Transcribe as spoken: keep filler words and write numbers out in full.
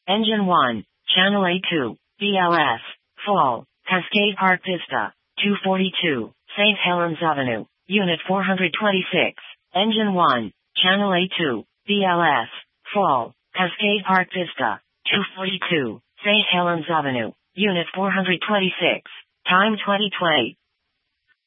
Engine one, Channel A two, B L S, Fall, Cascade Park Vista, two forty-two, Saint Helens Avenue, Unit four twenty-six. Engine one, Channel A two, B L S, Fall, Cascade Park Vista, two forty-two, Saint Helens Avenue, Unit four twenty-six. Time twenty twenty.